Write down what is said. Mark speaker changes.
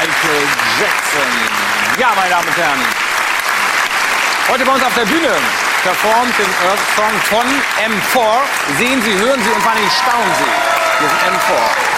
Speaker 1: Michael Jackson. Ja, meine Damen und Herren, heute bei uns auf der Bühne performt den Earth Song von M4. Sehen Sie, hören Sie und vor allem staunen Sie. Hier ist M4.